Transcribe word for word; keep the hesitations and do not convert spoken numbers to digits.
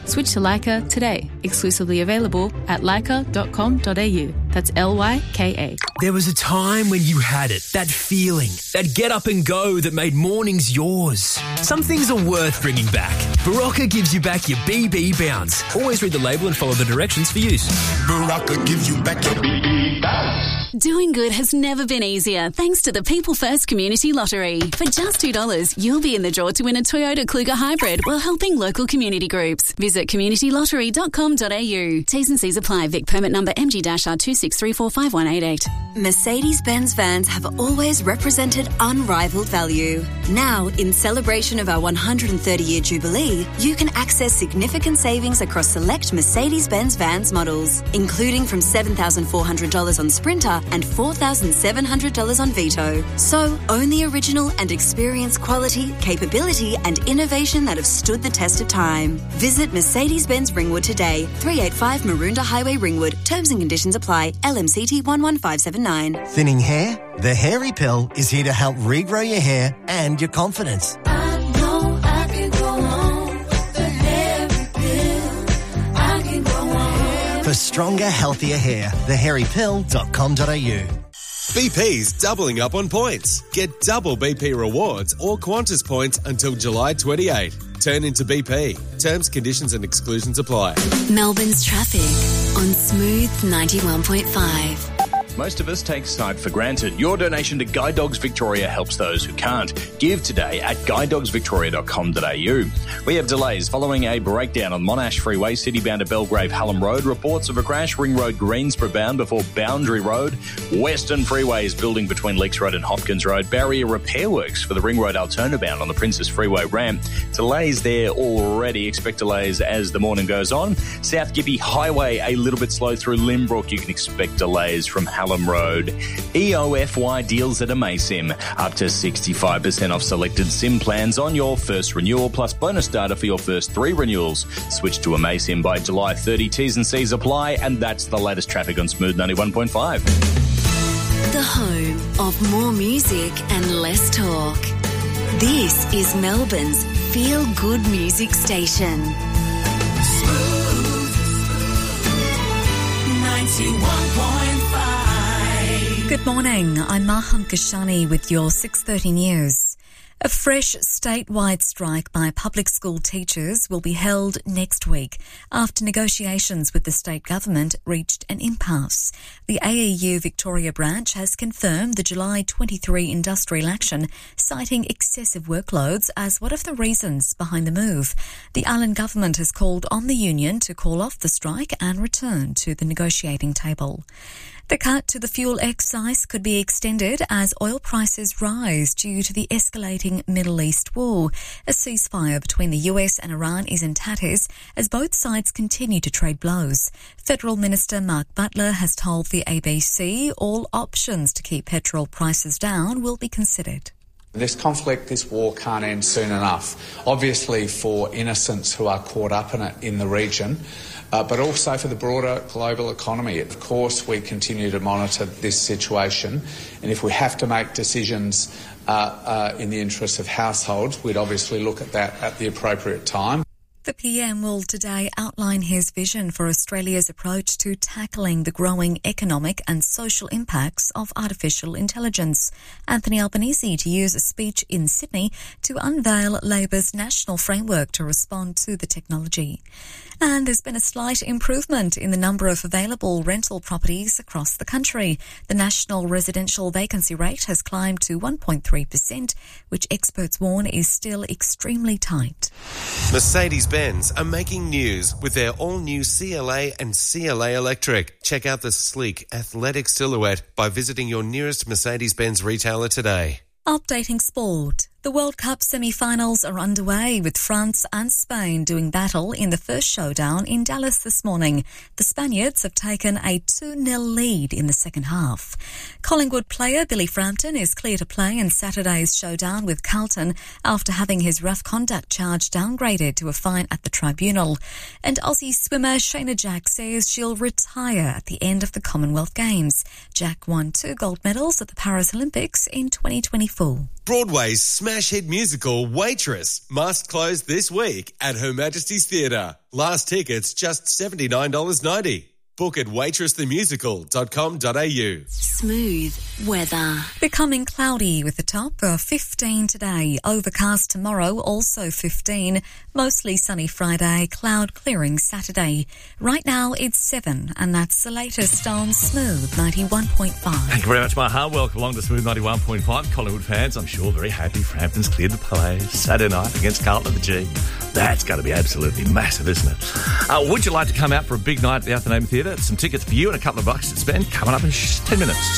Switch to Leica today. Exclusively available at leica dot com dot a u. That's L Y K A. There was a time when you had it, that feeling, that get up and go that made mornings yours. Some things are worth bringing back. Barocca gives you back your B B bounce. Always read the label and follow the directions for use. Barocca gives you back your B B bounce. Doing good has never been easier thanks to the People First Community Lottery. For just two dollars, you'll be in the draw to win a Toyota Kluger Hybrid while helping local community groups. Visit community lottery dot com dot a u. T's and C's apply. Vic permit number M G R two six three four five one eight eight. Mercedes-Benz vans have always represented unrivaled value. Now, in celebration of our one hundred thirty year jubilee, you can access significant savings across select Mercedes-Benz vans models, including from seven thousand four hundred dollars on Sprinter and four thousand seven hundred dollars on Vito. So, own the original and experience quality, capability and innovation that have stood the test of time. Visit Mercedes-Benz Ringwood today, three eighty-five Maroondah Highway, Ringwood. Terms and conditions apply. L M C T one one five seven nine. Thinning hair? The Hairy Pill is here to help regrow your hair and your confidence. I know I can go on with the Hairy Pill. I can go on. For stronger, healthier hair, the hairy pill dot com dot a u. B P's doubling up on points. Get double B P rewards or Qantas points until July twenty-eighth. Turn into B P. Terms, conditions and exclusions apply. Melbourne's traffic on Smooth ninety-one point five. Most of us take sight for granted. Your donation to Guide Dogs Victoria helps those who can't. Give today at guide dogs victoria dot com dot a u. We have delays following a breakdown on Monash Freeway, city-bound to Belgrave Hallam Road. Reports of a crash, Ring Road, Greensborough bound before Boundary Road. Western Freeway is building between Leaks Road and Hopkins Road. Barrier repair works for the Ring Road Altona bound on the Princess Freeway ramp. Delays there already. Expect delays as the morning goes on. South Gippy Highway a little bit slow through Limbrook. You can expect delays from Hallam Road. E O F Y deals at Amaysim. Up to sixty-five percent off selected SIM plans on your first renewal, plus bonus data for your first three renewals. Switch to Amaysim by July thirtieth. T's and C's apply, and that's the latest traffic on Smooth ninety-one point five. The home of more music and less talk. This is Melbourne's feel-good music station. Smooth ninety-one point five. Good morning, I'm Maham Kashani with your six thirty news. A fresh statewide strike by public school teachers will be held next week after negotiations with the state government reached an impasse. The A E U Victoria branch has confirmed the July twenty-three industrial action, citing excessive workloads as one of the reasons behind the move. The Allen government has called on the union to call off the strike and return to the negotiating table. The cut to the fuel excise could be extended as oil prices rise due to the escalating Middle East war. A ceasefire between the U S and Iran is in tatters as both sides continue to trade blows. Federal Minister Mark Butler has told the A B C all options to keep petrol prices down will be considered. This conflict, this war can't end soon enough. Obviously for innocents who are caught up in it in the region, uh, but also for the broader global economy. Of course, we continue to monitor this situation, and if we have to make decisions uh, uh, in the interests of households, we'd obviously look at that at the appropriate time. The P M will today outline his vision for Australia's approach to tackling the growing economic and social impacts of artificial intelligence. Anthony Albanese to use a speech in Sydney to unveil Labor's national framework to respond to the technology. And there's been a slight improvement in the number of available rental properties across the country. The national residential vacancy rate has climbed to one point three percent, which experts warn is still extremely tight. Mercedes-Benz are making news with their all-new C L A and C L A Electric. Check out the sleek, athletic silhouette by visiting your nearest Mercedes-Benz retailer today. Updating sport. The World Cup semi-finals are underway with France and Spain doing battle in the first showdown in Dallas this morning. The Spaniards have taken a two nil lead in the second half. Collingwood player Billy Frampton is clear to play in Saturday's showdown with Carlton after having his rough conduct charge downgraded to a fine at the tribunal. And Aussie swimmer Shayna Jack says she'll retire at the end of the Commonwealth Games. Jack won two gold medals at the Paris Olympics in twenty twenty-four. Broadway's smash hit musical Waitress must close this week at Her Majesty's Theatre. Last tickets just seventy-nine dollars ninety. Book at waitress the musical dot com dot a u. Smooth weather. Becoming cloudy with the top of fifteen today. Overcast tomorrow, also fifteen. Mostly sunny Friday, cloud clearing Saturday. Right now it's seven, and that's the latest on Smooth ninety-one point five. Thank you very much, Maha. Welcome along to Smooth ninety-one point five. Collingwood fans, I'm sure, very happy. Frampton's cleared the play Saturday night against Carlton at the G. That's going to be absolutely massive, isn't it? Uh, would you like to come out for a big night at the Athenaeum Theatre? Some tickets for you and a couple of bucks to spend coming up in ten minutes.